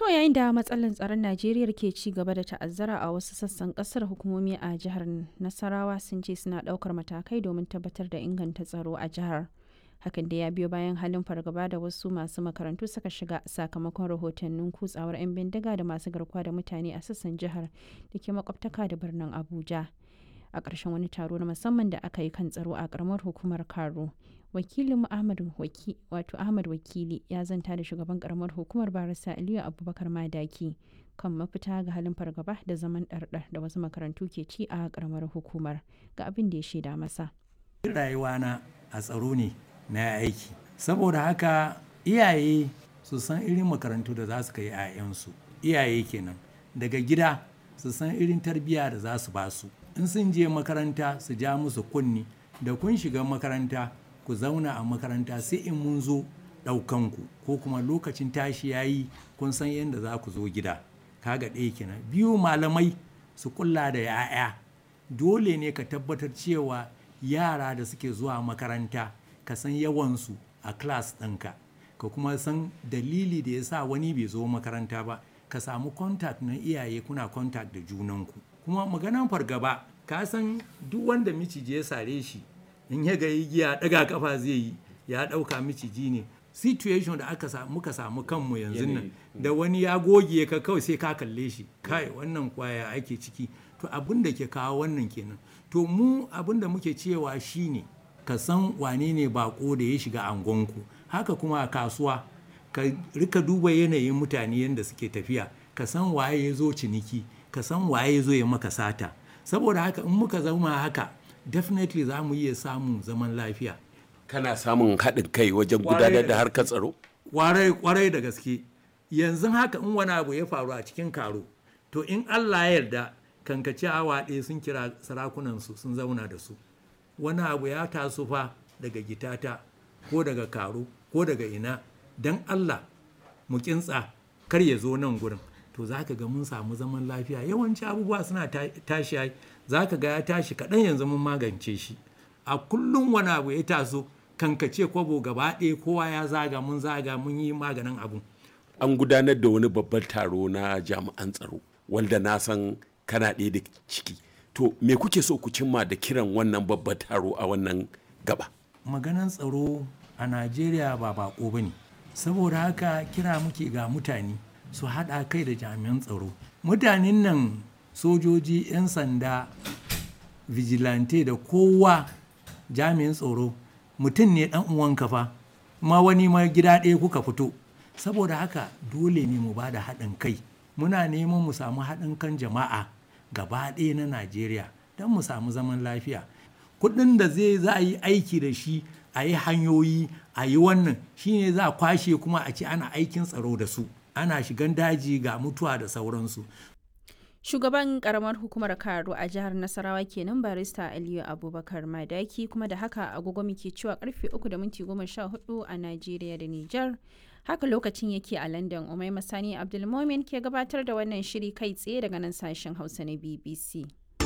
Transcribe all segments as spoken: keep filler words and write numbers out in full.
To yayin da matsalar tsaron Najeriya ke ci gaba da ta'azzara a wasu sassan kasar, hukumomi a jihar Nasarawa sun ce suna daukar matakai domin tabbatar da inganta tsaro a jihar. Hakan da ya biyo bayan halin fargaba da wasu masu makarantu suka shiga sakamakon rahotannin kutsawar 'yan bindiga da masu garkuwa da mutane a sassan jihar da ke makwabtaka da birnin Abuja. A ƙarshen wani taro na musamman da aka yi kan tsaro a ƙaramar hukumar Karo, wakilin Ahmad Waki, wato Ahmad Wakili ya zanta da shugaban ƙaramar hukumar Barista Aliyu Abubakar Madaki kan mafita ga halin fargaba da zaman ɗarɗar da wasu makarantu ke ci a ƙaramar hukumar. Ga abin da ya shaida masa. Rayuwana a tsaro ne na aiki, saboda haka iyaye su san irin makarantu da za su kai 'ya'yansu, iyaye kenan daga gida su san irin tarbiyya da za su ba su. In sun je makaranta su ja musu kunni, da kun shiga makaranta ku zauna a makaranta sai in mun zo ɗaukanku ko kuma lokacin tashi ya yi kun san yadda za ku zo gida. Kaga ɗaya kenan. Biyu, malamai su kula da 'ya'ya. Dole ne ka tabbatar cewa yara da suke zuwa makaranta ka san yawansu a class ɗinka, ka kuma san dalili da ya sa wani bai zo makaranta ba, ka samu contact na iyaye, kuna contact da junanku. Kuma maganan fargaba, ka san duk wanda miciji ya sare shi in ya ga igiya daga kafa zai yi, ya dauka miciji ne. Situation da aka samu muka samu kanmu yanzu nan, da wani ya goge ka kawai sai ka kalle shi, kai wannan kwaya ake ciki. To abin da ke kawo wannan kenan. To mu abin da muke cewa shine ka san wane ne bako da ya shiga angonku. Haka kuma a kasuwa ka rika duba yanayin mutane yadda suke tafiya, ka san waye ya zo ciniki, ka san waye ya zo ya maka sata. Saboda haka in muka zama haka, definitely za mu iya samun zaman lafiya. Kana samun haɗin kai wajen gudanar da harkar tsaro? Kwarai kwarai da gaske. Yanzu haka in wani abu ya faru a cikin Karo, to in Allah ya yarda kankace awa ɗaya sun kira sarakunansu sun zauna da su. Wani abu ya taso fa daga Gitata ko daga Karo ko daga ina, dan Allah mu kintsa kar ya zo nan gurin. To za ka ga mun samu zaman lafiya. Yawanci abubuwa suna tashi, za ka ga ya tashi kaɗan, yanzu mun magance shi. A kullum wani abu ya taso kankace kwabo gaba ɗaya kowa ya zaga, mun zaga mun yi maganin abu. An gudanar da wani babban taro na jami'an tsaro wanda na san kana ɗaya da ciki. To me kuke so ku cimma da kiran wannan babban taro a wannan gaba? Maganan tsaro a Najeriya ba bako ba ne. Saboda haka kira muke ga mutane su haɗa kai da jami'an tsaro. Mutanen nan sojoji, 'yan sanda, vigilante da kowa jami'in tsaro mutum ne ɗan uwanka fa, ma wani ma gida ɗaya kuka fito. Saboda haka dole ne mu ba da haɗin kai. Muna neman mu samu haɗin kan jama'a gaba ɗaya na Najeriya don mu samu zaman lafiya. Kuɗin da zai za a yi aiki da shi a yi hanyoyi, a yi wannan shine za a kwashe kuma a ce ana aikin tsaro da su. Ana shigan daji ga mutuwa da sauransu. Shugaban karamar hukumar Karo a jihar Nasarawa kenan Barista Aliyu Abubakar Madaki. Kuma da haka agogo muke cewa karfe uku da minti goma sha hudu a Najeriya da Nijar. Haka lokacin yake a London. Umaima Sani Abdulmomin ke gabatar da wannan shiri kai tsaye daga nan sashen Hausa na B B C.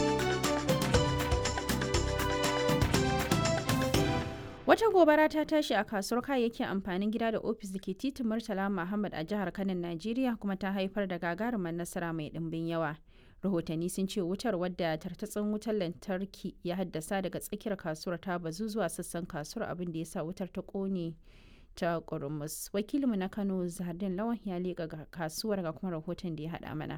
Wata gobara ta tashi a kasuwar kayayyakin amfanin gida da ofis da ke titin Murtala Muhammad a jihar Kano, Najeriya, kuma ta haifar da gagarumar nasara mai ɗimbin yawa. Rahotanni sun ce wutar, wadda tartatsin wutar lantarki ya haddasa daga tsakiyar kasuwar, ta bazu zuwa sassan kasuwar, abin da ya sa wutar ta ƙone ta ƙurmus. Wakilinmu na Kano, Zahardin Lawan, ya leƙa kasuwar ga kuma rahoton da ya haɗa mana.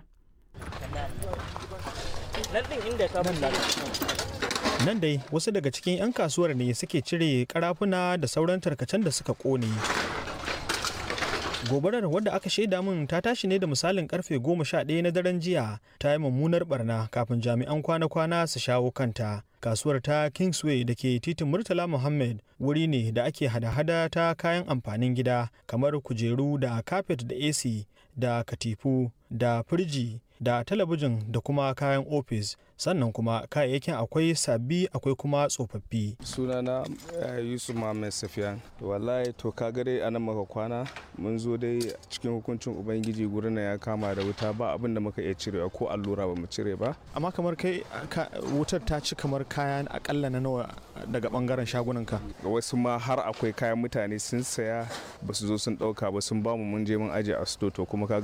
Nan dai wasu daga cikin 'yan kasuwar ne suke cire karafuna da sauran tarkacen da suka kone. Gobarar, wadda aka shaida min ta tashi ne da misalin karfe goma sha ɗaya na daren jiya, ta yi mummunar barna kafin jami'an kwana-kwana su shawo kanta. Kasuwar ta Kingsway da ke titin Murtala Muhammad wuri ne da ake hada-hada ta kayan amfanin gida kamar kujeru da kafet da A C da katifu da firji da talabijin da kuma kayan ofis, sannan kuma kayayyakin akwai sabbi akwai kuma tsofaffi. Sunana uh, Yusuf Muhammad Safiyan. Wallahi to ka gare anan maka kwana mun zo dai cikin hukuncin ubangiji gurin na ya kama da wuta, ba abin da muka iya cirewa ko allura ba mu cire ba. Amma kamar kai wutar ta ci kamar kayan akalla na nawa daga bangaren shagunanka? Ga wasu ma har akwai kayan mutane sun saya ba su zo sun dauka ba, sun bamu mun je mun aje a sto, to kuma ka